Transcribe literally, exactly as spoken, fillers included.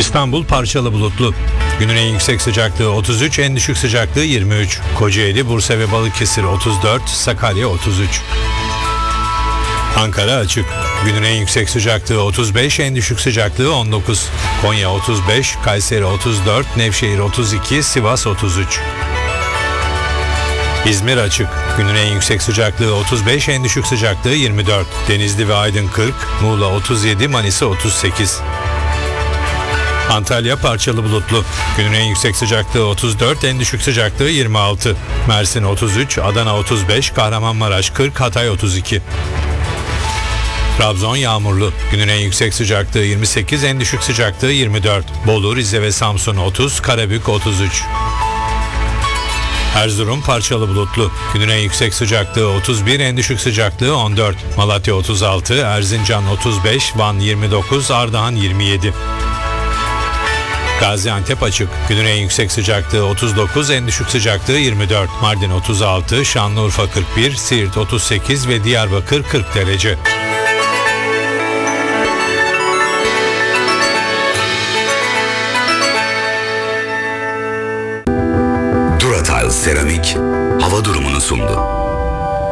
İstanbul parçalı bulutlu. Günün en yüksek sıcaklığı otuz üç, en düşük sıcaklığı yirmi üç. Kocaeli, Bursa ve Balıkesir otuz dört, Sakarya otuz üç. Ankara açık. Günün en yüksek sıcaklığı otuz beş, en düşük sıcaklığı on dokuz. Konya otuz beş, Kayseri otuz dört, Nevşehir otuz iki, Sivas otuz üç. İzmir açık. Günün en yüksek sıcaklığı otuz beş, en düşük sıcaklığı yirmi dört. Denizli ve Aydın kırk, Muğla otuz yedi, Manisa otuz sekiz. Antalya parçalı bulutlu. Günün en yüksek sıcaklığı otuz dört, en düşük sıcaklığı yirmi altı. Mersin otuz üç, Adana otuz beş, Kahramanmaraş kırk, Hatay otuz iki. Trabzon yağmurlu. Günün en yüksek sıcaklığı yirmi sekiz, en düşük sıcaklığı yirmi dört. Bolu, Rize ve Samsun otuz, Karabük otuz üç. Erzurum parçalı bulutlu. Günün en yüksek sıcaklığı otuz bir, en düşük sıcaklığı on dört. Malatya otuz altı, Erzincan otuz beş, Van yirmi dokuz, Ardahan yirmi yedi. Gaziantep açık. Günün en yüksek sıcaklığı otuz dokuz, en düşük sıcaklığı yirmi dört. Mardin otuz altı, Şanlıurfa kırk bir, Siirt otuz sekiz ve Diyarbakır kırk derece. Duratal Seramik hava durumunu sundu.